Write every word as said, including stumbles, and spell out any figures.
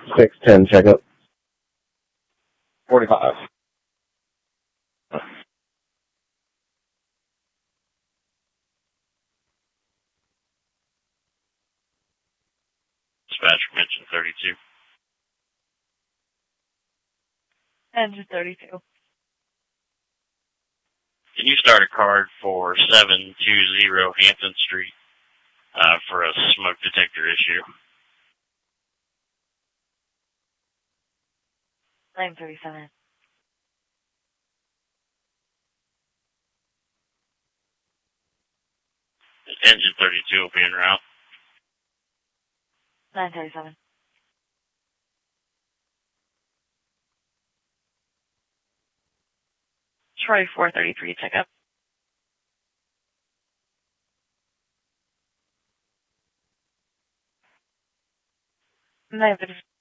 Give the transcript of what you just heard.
six ten checkup. forty-five. Dispatch from engine thirty-two. Engine thirty-two. Can you start a card for seven two zero Hampton Street uh, for a smoke detector issue? nine thirty-seven. Engine thirty-two will be en route. nine thirty-seven. Troy four thirty-three, checkup. nine thirty-seven.